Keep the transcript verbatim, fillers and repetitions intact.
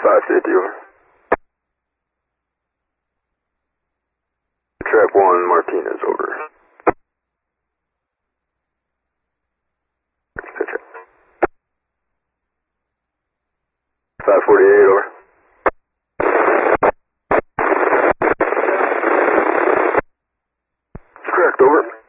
five fifty, over. Track one, Martinez, over. five forty-eight, over. Correct, over.